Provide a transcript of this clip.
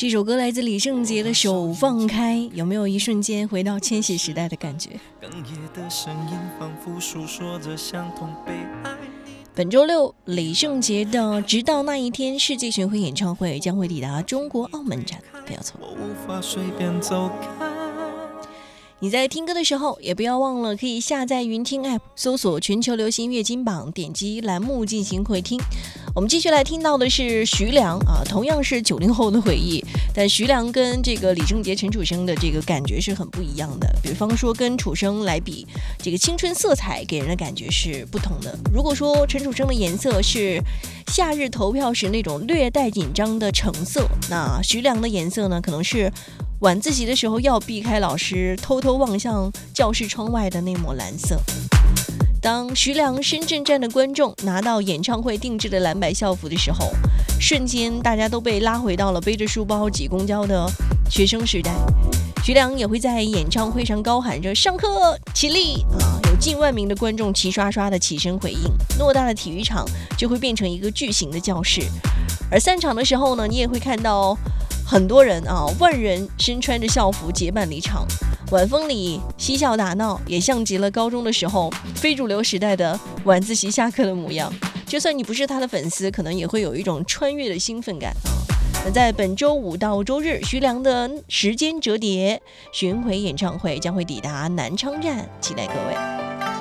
这首歌来自李圣杰的《手放开》，有没有一瞬间回到千禧时代的感觉？ 哽咽的声音仿佛诉说着相同悲哀。 本周六，李圣杰的《直到那一天》世界巡回演唱会将会抵达中国澳门站，不要错过。 我无法随便走开。 你在听歌的时候，也不要忘了可以下载云听 App， 搜索全球流行音乐金榜，点击栏目进行回听。我们继续来听到的是徐良啊，同样是90后的回忆，但徐良跟这个李圣杰、陈楚生的这个感觉是很不一样的。比方说跟楚生来比，这个青春色彩给人的感觉是不同的。如果说陈楚生的颜色是夏日投票时那种略带紧张的橙色，那徐良的颜色呢，可能是晚自习的时候要避开老师，偷偷望向教室窗外的那抹蓝色。当徐良深圳站的观众拿到演唱会定制的蓝白校服的时候，瞬间大家都被拉回到了背着书包挤公交的学生时代。徐良也会在演唱会上高喊着上课起立啊，有近万名的观众齐刷刷的起身回应，偌大的体育场就会变成一个巨型的教室。而散场的时候呢，你也会看到很多人啊，万人身穿着校服结伴离场，晚风里嬉笑打闹，也像极了高中的时候非主流时代的晚自习下课的模样。就算你不是他的粉丝，可能也会有一种穿越的兴奋感啊。那在本周五到周日，徐良的时间折叠巡回演唱会将会抵达南昌站，期待各位。